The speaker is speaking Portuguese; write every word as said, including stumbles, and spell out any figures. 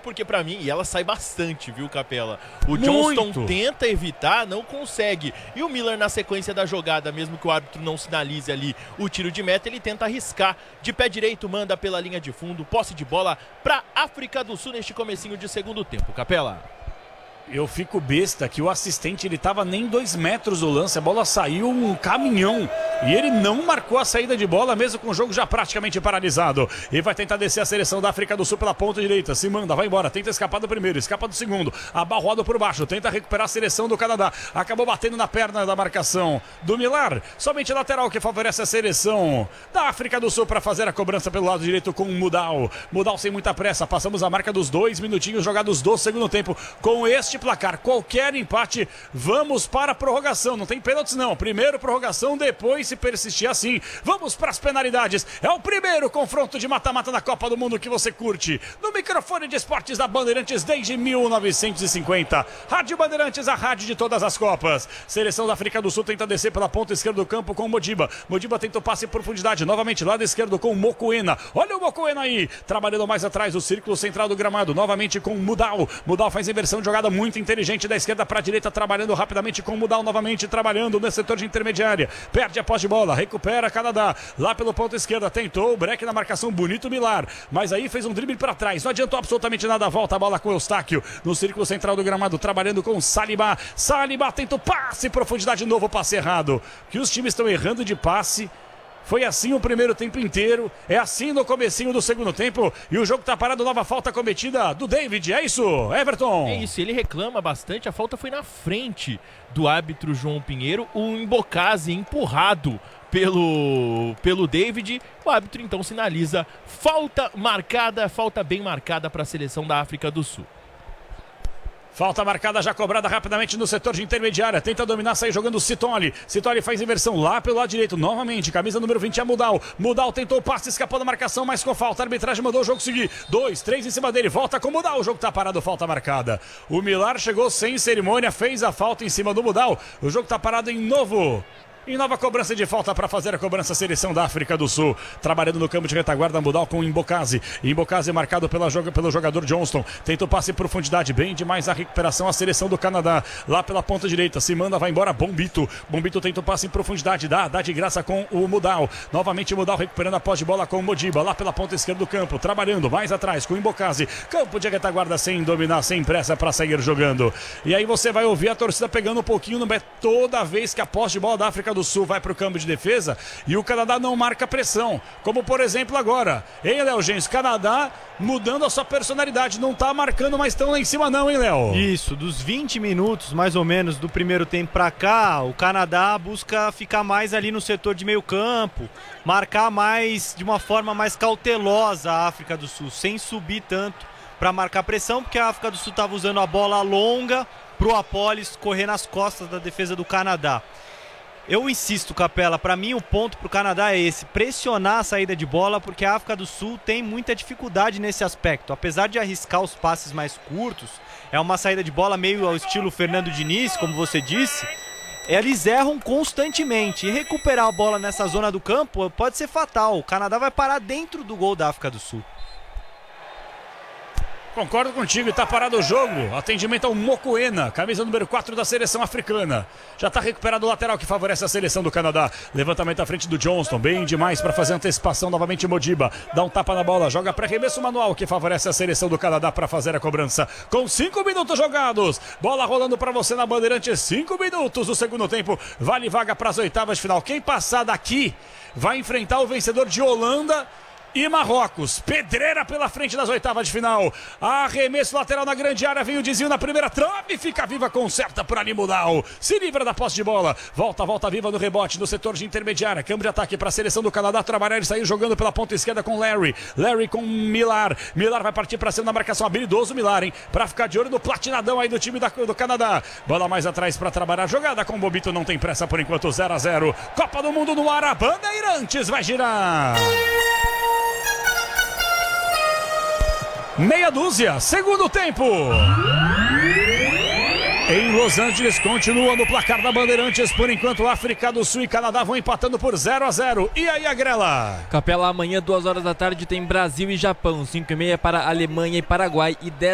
porque pra mim, e ela sai bastante, viu, Capela? O Johnston Muito. tenta evitar, não consegue. E o Miller, na sequência da jogada, mesmo que o árbitro não sinalize ali o tiro de meta, ele tenta arriscar. De pé direito, manda pela linha de fundo, posse de bola pra África do Sul neste comecinho de segundo tempo. Capela. Eu fico besta que o assistente, ele tava nem dois metros do lance, a bola saiu um caminhão e ele não marcou a saída de bola, mesmo com o jogo já praticamente paralisado. E vai tentar descer a seleção da África do Sul pela ponta direita, se manda, vai embora, tenta escapar do primeiro, escapa do segundo, abarroado por baixo, tenta recuperar a seleção do Canadá, acabou batendo na perna da marcação do Millar, somente lateral que favorece a seleção da África do Sul para fazer a cobrança pelo lado direito com o Mudal. Mudal sem muita pressa, passamos a marca dos dois minutinhos jogados do segundo tempo com este placar, qualquer empate, vamos para a prorrogação, não tem pênaltis não, primeiro prorrogação, depois se persistir assim, vamos para as penalidades, é o primeiro confronto de mata-mata da Copa do Mundo que você curte, no microfone de esportes da Bandeirantes desde mil novecentos e cinquenta, Rádio Bandeirantes, a rádio de todas as Copas. Seleção da África do Sul tenta descer pela ponta esquerda do campo com o Modiba, Modiba tenta o passe em profundidade, novamente lado esquerdo com o Mokoena, olha o Mokoena aí, trabalhando mais atrás, o círculo central do gramado, novamente com o Mudal, Mudal faz inversão de jogada muito inteligente, gente da esquerda para a direita, trabalhando rapidamente com o Mudal, novamente trabalhando no setor de intermediária, perde a posse de bola, recupera Canadá, lá pelo ponto esquerda, tentou o break na marcação, bonito Millar, mas aí fez um drible para trás, não adiantou absolutamente nada, volta a bola com o Eustáquio, no círculo central do gramado, trabalhando com o Saliba, Saliba tenta o passe, profundidade, novo passe errado, que os times estão errando de passe. Foi assim o primeiro tempo inteiro, é assim no comecinho do segundo tempo e o jogo tá parado, nova falta cometida do David, é isso, Everton? É isso, ele reclama bastante, a falta foi na frente do árbitro João Pinheiro, o Mbokasi empurrado pelo, pelo David, o árbitro então sinaliza falta marcada, falta bem marcada para a seleção da África do Sul. Falta marcada, já cobrada rapidamente no setor de intermediária. Tenta dominar, sair jogando o Citoli. Citoli faz inversão lá pelo lado direito. Novamente, camisa número vinte é Mudal. Mudal tentou o passe, escapou da marcação, mas com falta. A arbitragem mandou o jogo seguir. Dois, três em cima dele. Volta com o Mudal. O jogo tá parado, falta marcada. O Millar chegou sem cerimônia, fez a falta em cima do Mudal. O jogo tá parado em novo. Em nova cobrança de falta para fazer a cobrança, a seleção da África do Sul. Trabalhando no campo de retaguarda, Mudal com o Mbokasi. Mbokasi marcado pela joga, pelo jogador Johnston. Tenta o passe em profundidade, bem demais a recuperação, a seleção do Canadá. Lá pela ponta direita, se manda, vai embora Bombito. Bombito tenta o passe em profundidade, dá, dá de graça com o Mudal. Novamente o Mudal recuperando a posse de bola com o Modiba. Lá pela ponta esquerda do campo, trabalhando mais atrás com o Mbokasi. Campo de retaguarda sem dominar, sem pressa para sair jogando. E aí você vai ouvir a torcida pegando um pouquinho no pé toda vez que a posse de bola da África do Sul vai para o campo de defesa e o Canadá não marca pressão, como por exemplo agora, hein, Léo Gens? Canadá mudando a sua personalidade, não tá marcando mais tão lá em cima não, hein, Léo? Isso, dos vinte minutos mais ou menos do primeiro tempo para cá, o Canadá busca ficar mais ali no setor de meio campo, marcar mais de uma forma mais cautelosa a África do Sul, sem subir tanto para marcar pressão, porque a África do Sul estava usando a bola longa pro Apolis correr nas costas da defesa do Canadá. Eu insisto, Capela, para mim o ponto pro Canadá é esse, pressionar a saída de bola, porque a África do Sul tem muita dificuldade nesse aspecto. Apesar de arriscar os passes mais curtos, é uma saída de bola meio ao estilo Fernando Diniz, como você disse, eles erram constantemente. E recuperar a bola nessa zona do campo pode ser fatal. O Canadá vai parar dentro do gol da África do Sul. Concordo contigo, e tá parado o jogo. Atendimento ao Mokoena, camisa número quatro da seleção africana. Já tá recuperado o lateral que favorece a seleção do Canadá. Levantamento à frente do Johnston, bem demais para fazer antecipação. Novamente Modiba, dá um tapa na bola, joga para arremesso manual que favorece a seleção do Canadá para fazer a cobrança. Com cinco minutos jogados, bola rolando para você na Bandeirantes. Cinco minutos do segundo tempo, vale vaga para as oitavas de final. Quem passar daqui vai enfrentar o vencedor de Holanda e Marrocos. Pedreira pela frente das oitavas de final. Arremesso lateral na grande área. Vem o desvio na primeira trave. Fica viva, conserta por ali Mudal. Se livra da posse de bola. Volta, volta viva no rebote no setor de intermediária. Câmbio de ataque para a seleção do Canadá. Trabalhar e sair jogando pela ponta esquerda com Larry. Larry com Millar. Millar vai partir para cima na marcação. Habilidoso Millar, hein? Para ficar de olho no platinadão aí do time da, do Canadá. Bola mais atrás para trabalhar. Jogada com o Bobito. Não tem pressa por enquanto. zero a zero. Copa do Mundo no ar. A Bandeirantes vai girar. Meia dúzia, segundo tempo. Em Los Angeles, continua no placar da Bandeirantes. Por enquanto, África do Sul e Canadá vão empatando por zero a zero. E aí, Agrela? Capela, amanhã, duas horas da tarde, tem Brasil e Japão. cinco e meia para Alemanha e Paraguai e dez